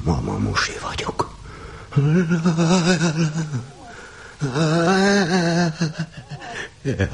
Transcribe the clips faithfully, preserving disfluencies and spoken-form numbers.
Mama Musi vagyok. Jaj,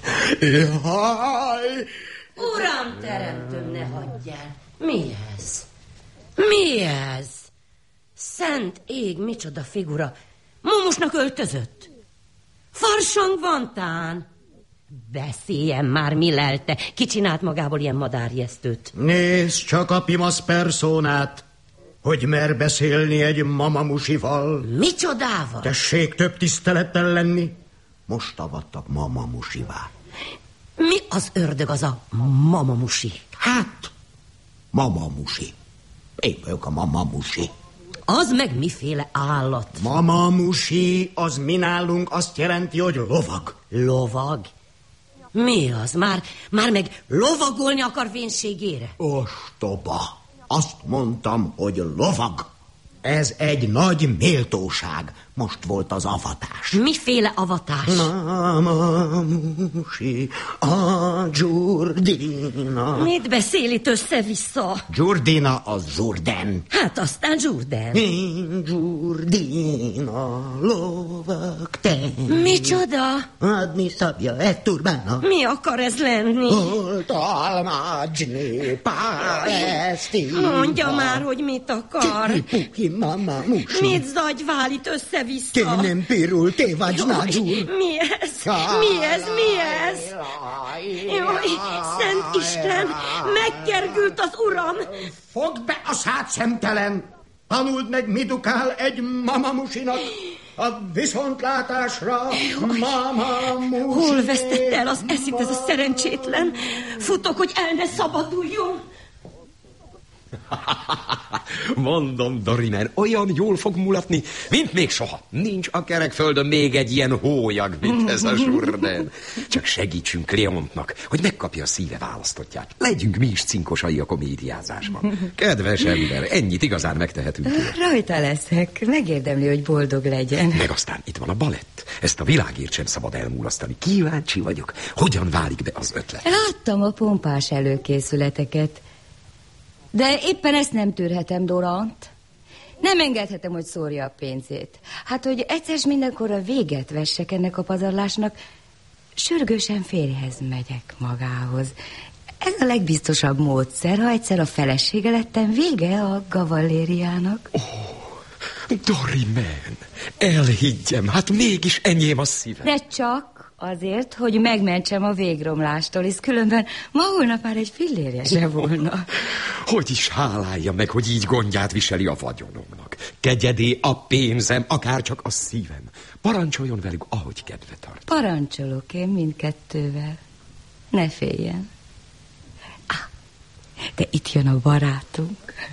jaj. Uram, teremtőm, ne hagyj el. Mi ez? Mi ez? Szent ég, micsoda figura. Mumusnak öltözött. Farsang van tán. Beszéljen már, mi lelte. Ki csinált magából ilyen madárjesztőt? Nézd csak a pimasz perszónát, hogy mer beszélni egy Mama Musival. Micsodával? Tessék több tisztelettel lenni. Most avattak Mama Musivá. Mi az ördög az a Mama Musi? Hát, Mama Musi. Én vagyok a Mama Musi. Az meg miféle állat? Mama Musi, az mi nálunk azt jelenti, hogy lovag. Lovag? Mi az? Már, már meg lovagolni akar vénségére? Ostoba. Azt mondtam, hogy lovag. Ez egy nagy méltóság. Most volt az avatás. Miféle avatás? Mama Musi, a Giurdina. Mit beszél itt össze-vissza? Giurdina az Jourdan. Hát aztán Jourdan. Én Giurdina, lovag te. Micsoda? Adni szabja, egy turbána. Mi akar ez lenni? Oltalmágyni, páreszti. Mondja már, hogy mit akar. Puki, Mama Musi. Mit zagyvál itt össze-vissza? Te nem pirul, te vagy nagyúr. Mi ez? Mi ez? Mi ez? Jaj, Szent Isten, megkergült az uram. Fogd be a szád, szemtelen. Tanuld meg, mi dukál egy Mama Musinak. A viszontlátásra, Mama Musi. Hol vesztette el az eszét ez a szerencsétlen? Futok, hogy el ne szabaduljon. Mondom, Dorimer, olyan jól fog mulatni, mint még soha. Nincs a kerekföldön még egy ilyen hólyag, mint ez a Jourdan. Csak segítsünk Cleontnak, hogy megkapja a szíve választottját. Legyünk mi is cinkosai a komédiázásban. Kedves ember, ennyit igazán megtehetünk. Rajta leszek, megérdemli, hogy boldog legyen. Meg aztán itt van a balett. Ezt a világért sem szabad elmulasztani. Kíváncsi vagyok, hogyan válik be az ötlet. Láttam a pompás előkészületeket. De éppen ezt nem tűrhetem, Dorant. Nem engedhetem, hogy szórja a pénzét. Hát, hogy egyszer s mindenkorra véget vessek ennek a pazarlásnak, sürgősen férjhez megyek magához. Ez a legbiztosabb módszer, ha egyszer a felesége lettem, vége a gavallériának. Ó, oh, Dorimer, elhiggyem, hát mégis enyém a szívem. De csak azért, hogy megmentsem a végromlástól, hisz különben ma holnap már egy fillérje se volna. Hogy is hálálja meg, hogy így gondját viseli a vagyonomnak. Kegyedé a pénzem, akár csak a szívem. Parancsoljon velük, ahogy kedve tart. Parancsolok én mindkettővel. Ne féljen. Ah, de itt jön a barátunk.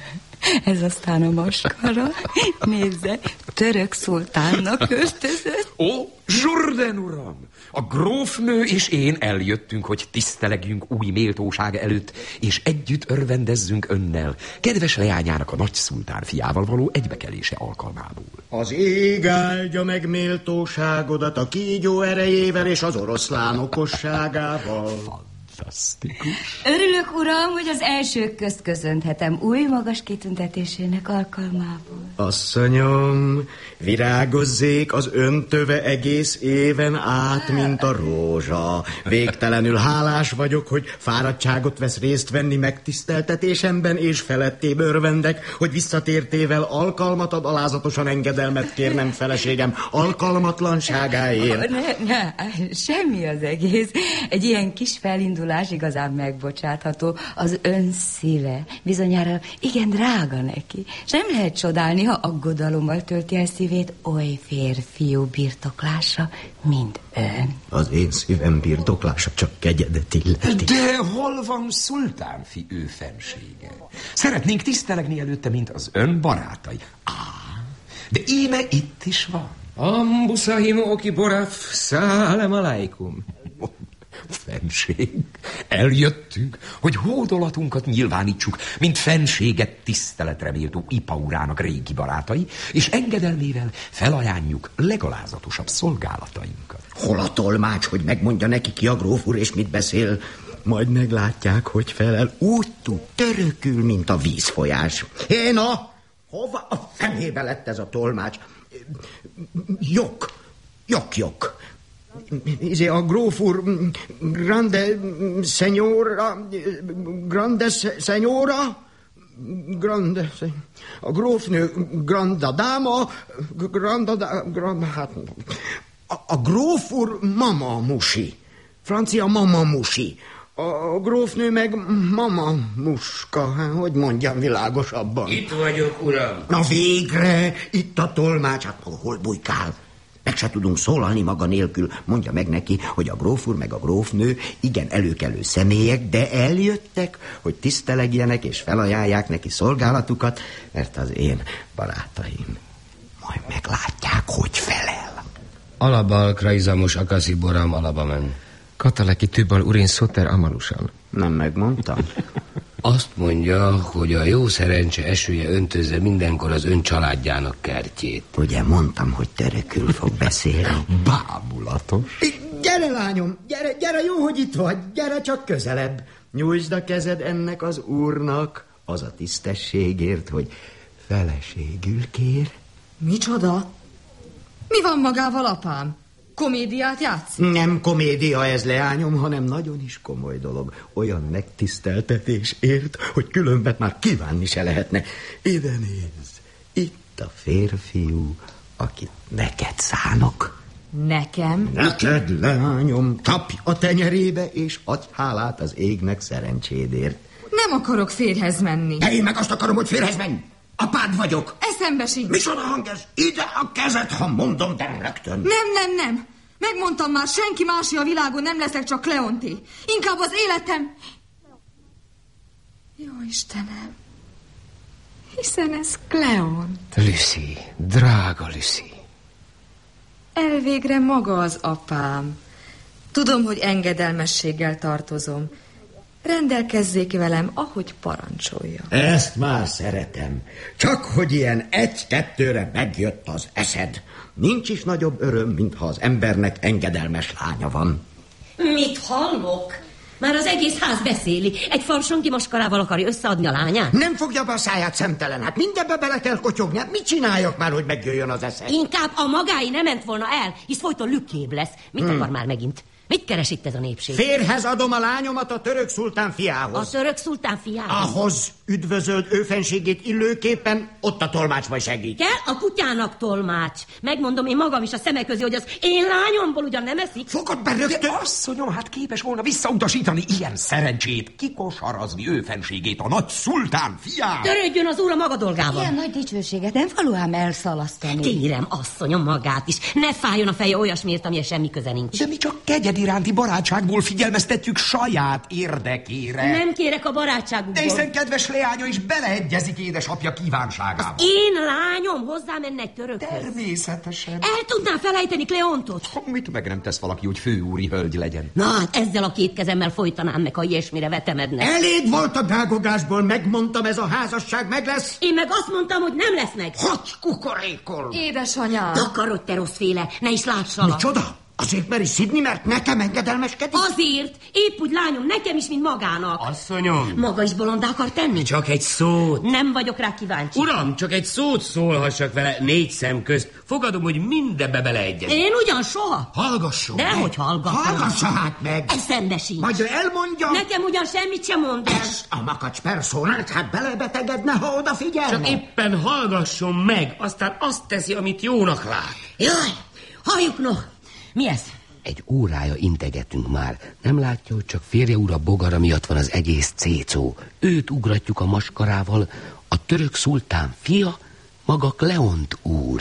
Ez aztán a maskara. Nézze, török szultánnak öltözött. Ó, Jourdan uram! A grófnő és én eljöttünk, hogy tisztelegjünk új méltósága előtt, és együtt örvendezzünk önnel, kedves leányának a nagy szultán fiával való egybekelése alkalmából. Az ég áldja meg méltóságodat a kígyó erejével és az oroszlán okosságával. Fantasztikus. Örülök, uram, hogy az elsők közt köszönhetem új magas kitüntetésének alkalmából. Asszonyom, virágozzék az öntöve egész éven át, mint a rózsa. Végtelenül hálás vagyok, hogy fáradtságot vesz részt venni megtiszteltetésemben, és felettébb örvendek, hogy visszatértével alkalmat ad alázatosan engedelmet kérnem feleségem alkalmatlanságáért. Ne, ne, semmi az egész. Egy ilyen kis felindulás igazán megbocsátható. Az ön szíve bizonyára igen drága neki. És nem lehet csodálni, ha aggodalommal tölti el szívét oly férfiú birtoklása, mint ön. Az én szívem birtoklása csak kegyedet illeti. De hol van szultánfi ő fensége? Szeretnénk tisztelegni előtte, mint az ön barátai. Á, de íme itt is van. Ambusahim oki boraf, szálem alaikum. Fenség, eljöttünk, hogy hódolatunkat nyilvánítsuk, mint fenséget tiszteletre méltó Ipaurának régi barátai, és engedelmével felajánljuk legalázatosabb szolgálatainkat. Hol a tolmács, hogy megmondja neki ki a gróf úr, és mit beszél? Majd meglátják, hogy felel. Úgy tud törökül, mint a vízfolyás. Hé, na, Hova a fenébe lett ez a tolmács? Jok, jok, jok. Izé a gróf úr, grande senyora, grande senyora, grande, a grófnő, granda dáma, granda dáma, granda, hát, a, a gróf úr mama musi, francia mama musi, a grófnő meg mama muska, hát, hogy mondjam világosabban. Itt vagyok, uram. Na végre, itt a tolmács, hát hol bujkál? Meg se tudunk szólalni maga nélkül. Mondja meg neki, hogy a gróf úr meg a grófnő igen előkelő személyek, de eljöttek, hogy tisztelegjenek és felajánlják neki szolgálatukat, mert az én barátaim majd meglátják, hogy felel. Alabal kraizamos akaszi boram alabamen. Kataleki tübbal urin szoter amalusan. Nem megmondtam? Azt mondja, hogy a jó szerencse esője öntözze mindenkor az ön családjának kertjét. Ugye mondtam, hogy törökül fog beszélni. Bámulatos. Gyere, lányom, gyere, gyere, jó, hogy itt vagy, gyere csak közelebb. Nyújtsd a kezed ennek az úrnak, az a tisztességért, hogy feleségül kér. Micsoda? Mi van magával, apám? Komédiát játszik? Nem komédia ez, leányom, hanem nagyon is komoly dolog. Olyan megtiszteltetés ért, hogy különbet már kívánni se lehetne. Ide nézz, itt a férfiú, akit neked szánok. Nekem? Neked, leányom, csapj a tenyerébe, és adj hálát az égnek szerencsédért. Nem akarok férjhez menni. De én meg azt akarom, hogy férjhez menj. Apád vagyok. Eszembe sincs. Micsoda hang ez? Ide a kezed, ha mondom, de rögtön. Nem, nem, nem. Megmondtam már, senki másé a világon nem leszek, csak Kleonté. Inkább az életem... Jó Istenem. Hiszen ez Kleont. Lucy, drága Lucy. Elvégre maga az apám. Tudom, hogy engedelmességgel tartozom. Rendelkezzék velem, ahogy parancsolja. Ezt már szeretem. Csak hogy ilyen egy-kettőre megjött az eszed. Nincs is nagyobb öröm, mintha az embernek engedelmes lánya van. Mit hallok? Már az egész ház beszéli. Egy farsonki maskarával akarja összeadni a lányát? Nem fogja be a száját, szemtelen. Hát mindenbe bele kell kotyogni. Hát mit csináljak már, hogy megjöjjön az eszed? Inkább a magái nem ment volna el, hisz folyton lükkébb lesz. Mit hmm. akar már megint? Mit keres itt ez a népség? Férhez adom a lányomat a török szultán fiához. A török szultán fiához? Ahhoz üdvözöld őfenségét illőképpen, ott a tolmács majd segít. Kell a kutyának tolmács. Megmondom én magam is a szemek közé, hogy az én lányomból ugyan nem eszik. Fogod be rögtön? De asszonyom, hát képes volna visszautasítani ilyen szerencsét, kikosarazni őfenségét, a nagy szultán fiát. Törődjön az úr a maga dolgával. Ilyen nagy dicsőséget nem való ám elszalasztani. Kérem, asszonyom, magát is. Ne fájjon a feje olyasmiért, amihez semmi köze nincs. De mi csak kegyed iránti barátságból figyelmeztetjük saját érdekére. Nem kérek a barátságukból. De hiszen kedves leánya is beleegyezik édesapja kívánságába. Az én lányom hozzá menne egy törökhöz. Természetesen. El tudnám felejteni Kleontot? Mit meg nem tesz valaki, hogy főúri hölgy legyen? Na, hát ezzel a két kezemmel folytanám meg, ha ilyesmire vetemedne. Elég volt a dágogásból, megmondtam, ez a házasság meg lesz. Én meg azt mondtam, hogy nem lesz meg. Hogy kukorékol? Édesanyám. Takarod, te rossz féle, ne is lássalak. Micsoda? Azért meri szidni, mert nekem engedelmeskedik? Azért, épp úgy lányom, nekem is, mint magának. Asszonyom. Maga is bolondá akar tenni? Csak egy szót. Nem vagyok rá kíváncsi. Uram, csak egy szót szólhassak vele négy szem közt. Fogadom, hogy mindebbe beleegyezik. Én ugyan soha. Hallgasson Dehogy meg. hallgatom. Hallgassa hát meg. Eszembe sincs. Majd ő elmondja. Nekem ugyan semmit sem mond el. Ezt a makacs personát, hát belebetegedne, ha odafigyelne. Csak éppen hallgasson meg, aztán azt teszi, amit jónak lát. Jaj, halljuk no. Mi ez? Egy órája integetünk már. Nem látja, hogy csak férje úr a bogara miatt van az egész cécó. Őt ugratjuk a maskarával, a török szultán fia, maga Kleont úr.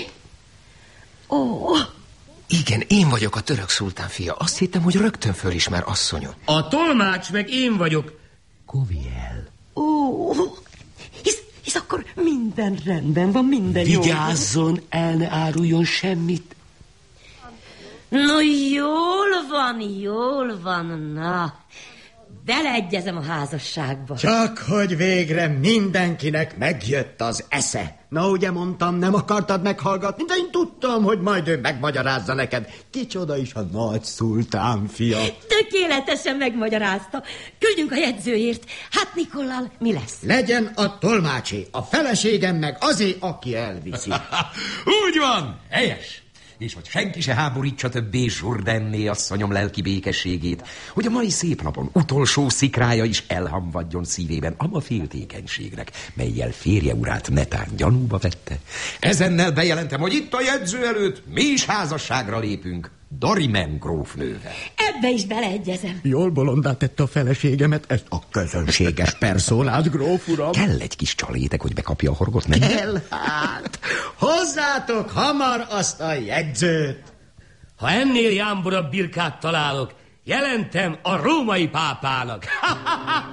Ó, oh. Igen, én vagyok a török szultán fia. Azt hittem, hogy rögtön fölismer, asszonyom. A tolmács meg én vagyok. Koviel. Ó, oh. hisz, hisz akkor minden rendben van, minden jó. Vigyázzon, el ne áruljon semmit. No, jól van, jól van, na. beleegyezem a házasságba. Csak hogy végre mindenkinek megjött az esze. Na, ugye mondtam, nem akartad meghallgatni, de én tudtam, hogy majd ő megmagyarázza neked. Kicsoda is a nagy szultán fia. Tökéletesen megmagyarázta. Küldjünk a jegyzőért. Hát Nikollal mi lesz? Legyen a tolmácsé, a feleségem meg azé, aki elviszi. Úgy van, helyes. És hogy senki se háborítsa többé Jourdainné asszonyom lelki békességét, hogy a mai szép napon utolsó szikrája is elhamvadjon szívében ama féltékenységnek, mellyel férje urát netán gyanúba vette. Ezennel bejelentem, hogy itt a jegyző előtt mi is házasságra lépünk Dorimen grófnővel. Ebbe is beleegyezem. Jól bolondá tette a feleségemet, ezt a közönséges personát, gróf uram. Kell egy kis csalétek, hogy bekapja a horgot, nem? Kell, hát. Hozzátok hamar azt a jegyzőt. Ha ennél jámborabb birkát találok, jelentem a római pápának.